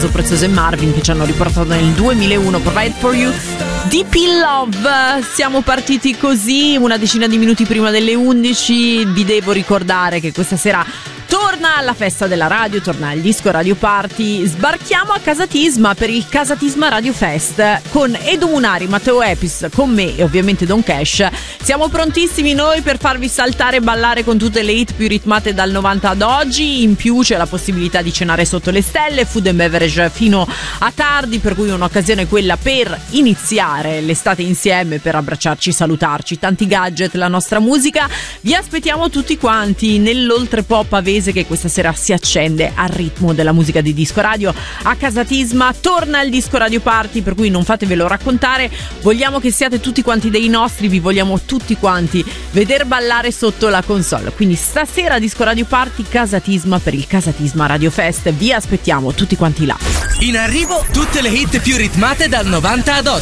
Prezioso e Marvin che ci hanno riportato nel 2001 Provide For You. Deep in Love. Siamo partiti così una decina di minuti prima delle 11. Vi devo ricordare che questa sera torna alla festa della radio, torna il disco Radio Party. Sbarchiamo a Casatisma per il Casatisma Radio Fest con Edo Munari, Matteo Epis, con me e ovviamente Don Cash. Siamo prontissimi noi per farvi saltare e ballare con tutte le hit più ritmate dal 90 ad oggi. In più c'è la possibilità di cenare sotto le stelle, food and beverage fino a tardi, per cui un'occasione quella per iniziare l'estate insieme, per abbracciarci, salutarci, tanti gadget, la nostra musica. Vi aspettiamo tutti quanti nell'oltrepop pavese che questa sera si accende al ritmo della musica di Disco Radio. A Casatisma torna il Disco Radio Party, per cui non fatevelo raccontare, vogliamo che siate tutti quanti dei nostri, vi vogliamo tutti quanti veder ballare sotto la console. Quindi stasera Disco Radio Party, Casatisma per il Casatisma Radio Fest, vi aspettiamo tutti quanti là. In arrivo tutte le hit più ritmate dal 90 ad oggi.